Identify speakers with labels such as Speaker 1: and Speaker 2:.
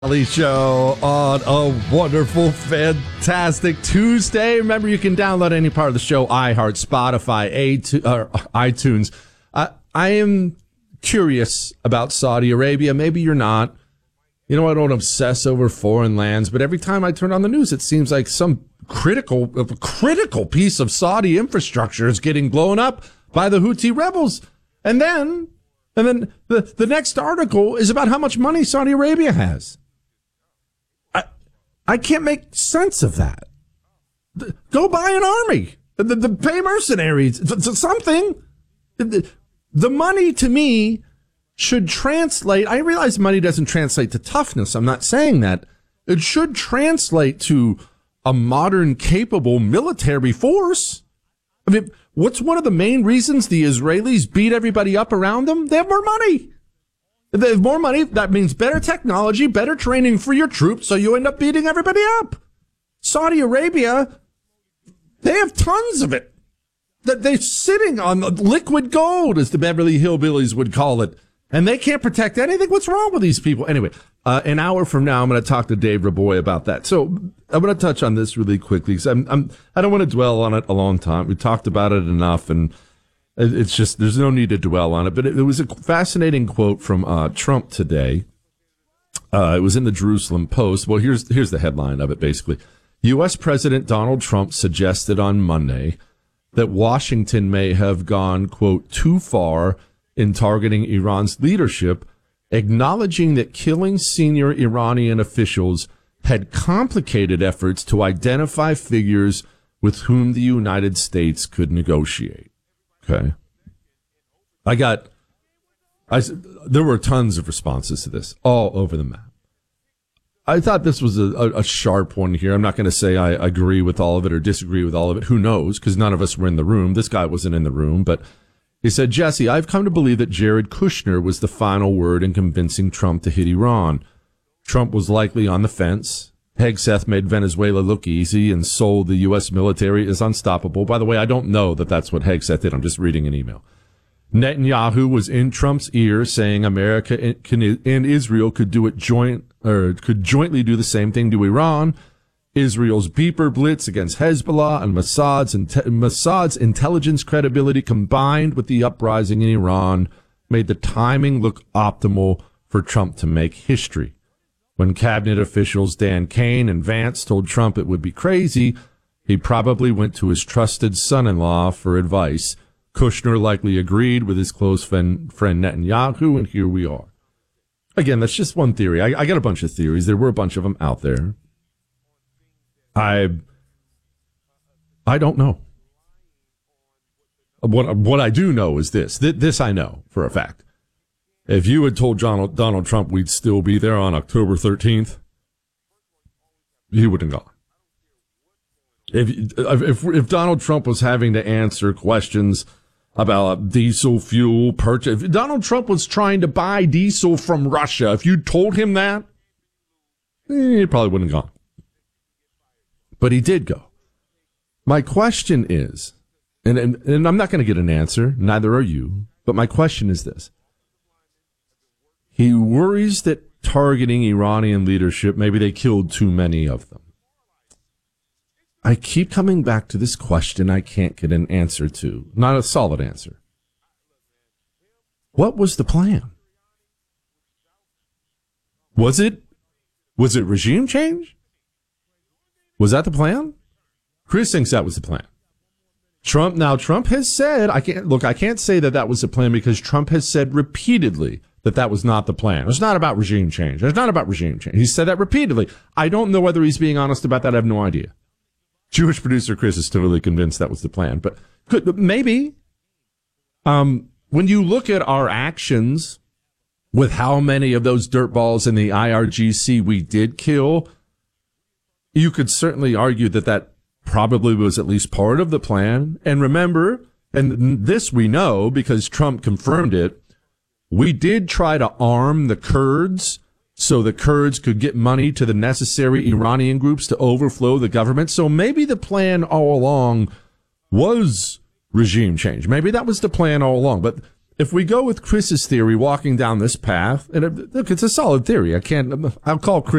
Speaker 1: Kelly Show on a wonderful, fantastic Tuesday. Remember, you can download any part of the show, iHeart, Spotify, iTunes. I am curious about Saudi Arabia. Maybe you're not. You know, I don't obsess over foreign lands, but every time I turn on the news, it seems like some critical piece of Saudi infrastructure is getting blown up by the Houthi rebels. And then the next article is about how much money Saudi Arabia has. I can't make sense of that. Go buy an army. Pay mercenaries. Something. The money, to me, should translate. I realize money doesn't translate to toughness. I'm not saying that. It should translate to a modern, capable military force. I mean, what's one of the main reasons the Israelis beat everybody up around them? They have more money. If they have more money, that means better technology, better training for your troops, so you end up beating everybody up. Saudi Arabia, they have tons of it. They're sitting on liquid gold, as the Beverly Hillbillies would call it, and they can't protect anything. What's wrong with these people? Anyway, an hour from now, I'm going to talk to Dave Raboy about that. So I'm going to touch on this really quickly because I don't want to dwell on it a long time. We talked about it enough, and it's just, there's no need to dwell on it. But it was a fascinating quote from Trump today. It was in the Jerusalem Post. Well, here's the headline of it, basically. U.S. President Donald Trump suggested on Monday that Washington may have gone, quote, too far in targeting Iran's leadership, acknowledging that killing senior Iranian officials had complicated efforts to identify figures with whom the United States could negotiate. Okay. There were tons of responses to this all over the map. I thought this was a sharp one here. I'm not going to say I agree with all of it or disagree with all of it. Who knows? Because none of us were in the room. This guy wasn't in the room. But he said, Jesse, I've come to believe that Jared Kushner was the final word in convincing Trump to hit Iran. Trump was likely on the fence. Hegseth made Venezuela look easy and sold the U.S. military as unstoppable. By the way, I don't know that that's what Hegseth did. I'm just reading an email. Netanyahu was in Trump's ear saying America and Israel could jointly do the same thing to Iran. Israel's beeper blitz against Hezbollah and Mossad's intelligence credibility combined with the uprising in Iran made the timing look optimal for Trump to make history. When cabinet officials Dan Kane and Vance told Trump it would be crazy, he probably went to his trusted son-in-law for advice. Kushner likely agreed with his close friend Netanyahu, and here we are. Again, that's just one theory. I got a bunch of theories. There were a bunch of them out there. I don't know. What I do know is this. This I know for a fact. If you had told Donald Trump we'd still be there on October 13th, he wouldn't have gone. If Donald Trump was having to answer questions about diesel fuel purchase, if Donald Trump was trying to buy diesel from Russia, if you told him that, he probably wouldn't have gone. But he did go. My question is, and I'm not going to get an answer, neither are you, but my question is this. He worries that targeting Iranian leadership, maybe they killed too many of them. I keep coming back to this question I can't get an answer to. Not a solid answer. What was the plan? Was it regime change? Was that the plan? Chris thinks that was the plan. Trump has said, I can't say that was the plan because Trump has said repeatedly that was not the plan. It's not about regime change. It's not about regime change. He said that repeatedly. I don't know whether he's being honest about that. I have no idea. Jewish producer Chris is totally convinced that was the plan, but maybe. When you look at our actions with how many of those dirtballs in the IRGC we did kill, you could certainly argue that probably was at least part of the plan. And remember, and this we know because Trump confirmed it, we did try to arm the Kurds so the Kurds could get money to the necessary Iranian groups to overthrow the government. So maybe the plan all along was regime change. Maybe that was the plan all along. But if we go with Chris's theory, walking down this path, and look, it's a solid theory. I'll call Chris